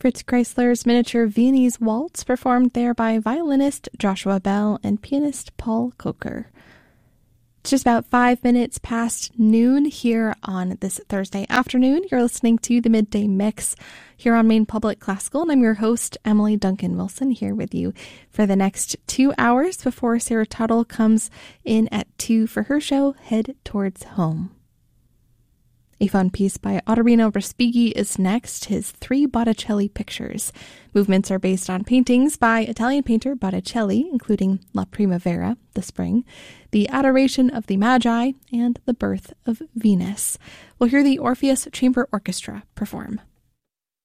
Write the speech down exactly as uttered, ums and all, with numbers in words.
Fritz Kreisler's miniature Viennese Waltz, performed there by violinist Joshua Bell and pianist Paul Coker. It's just about five minutes past noon here on this Thursday afternoon. You're listening to the Midday Mix here on Maine Public Classical, and I'm your host, Emily Duncan Wilson, here with you for the next two hours before Sarah Tuttle comes in at two for her show, Head Towards Home. A fun piece by Ottorino Respighi is next, his Three Botticelli Pictures. Movements are based on paintings by Italian painter Botticelli, including La Primavera, the spring, the Adoration of the Magi, and the Birth of Venus. We'll hear the Orpheus Chamber Orchestra perform.